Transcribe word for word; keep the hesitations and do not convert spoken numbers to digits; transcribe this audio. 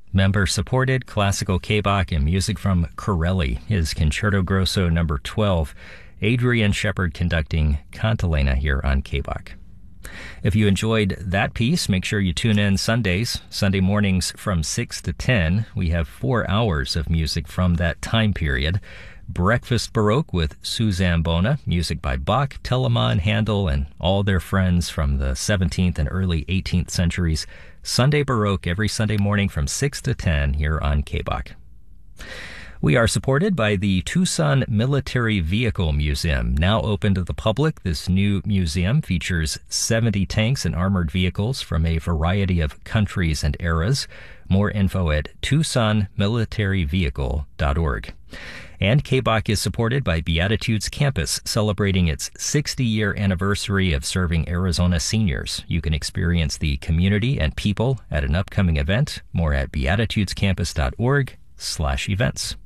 Member-supported classical K-Bach and music from Corelli is Concerto Grosso number twelve. Adrian Shepard conducting Cantilena here on K-Bach. If you enjoyed that piece, make sure you tune in Sundays, Sunday mornings from six to ten. We have four hours of music from that time period. Breakfast Baroque with Suzanne Bona, music by Bach, Telemann, Handel, and all their friends from the seventeenth and early eighteenth centuries. Sunday Baroque every Sunday morning from six to ten here on K-Bach. We are supported by the Tucson Military Vehicle Museum. Now open to the public, this new museum features seventy tanks and armored vehicles from a variety of countries and eras. More info at tucson military vehicle dot org. And K-Bach is supported by Beatitudes Campus, celebrating its sixty-year anniversary of serving Arizona seniors. You can experience the community and people at an upcoming event. More at beatitudescampus dot org slash events.